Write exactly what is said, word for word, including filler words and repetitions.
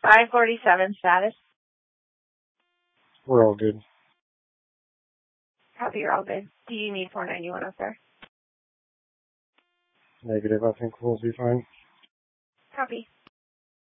five forty-seven status. We're all good. Copy, you're all good. Do you need four ninety-one up there? Negative, I think we'll be fine. Copy.